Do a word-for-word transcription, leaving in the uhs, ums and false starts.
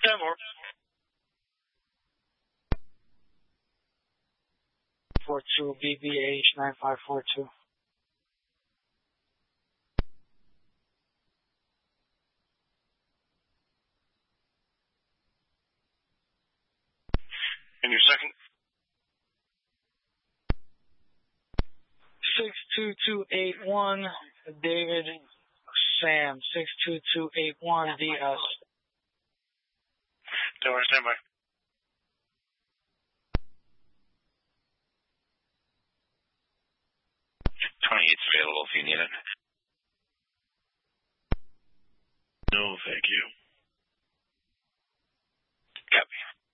ten more. Four two B B H nine five four two. And your second? Six two two eight one, David Sam. Six two two eight one D S. Don't worry, stand by. twenty-eight's available if you need it. No, thank you.